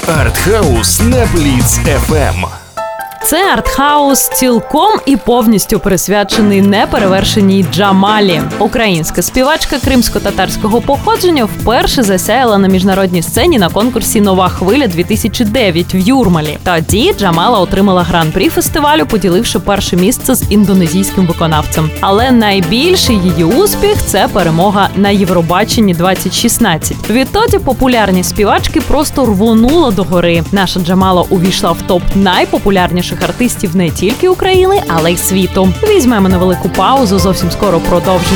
Артхаус на Бліц FM. Це артхаус цілком і повністю присвячений неперевершеній Джамалі. Українська співачка кримсько-татарського походження вперше засяяла на міжнародній сцені на конкурсі «Нова хвиля-2009» в Юрмалі. Тоді Джамала отримала гран-прі фестивалю, поділивши перше місце з індонезійським виконавцем. Але найбільший її успіх – це перемога на Євробаченні 2016. Відтоді популярність співачки просто рвонула догори. Наша Джамала увійшла в топ найпопулярніших артистів не тільки України, але й світу. Візьмемо невелику паузу, зовсім скоро продовжимо.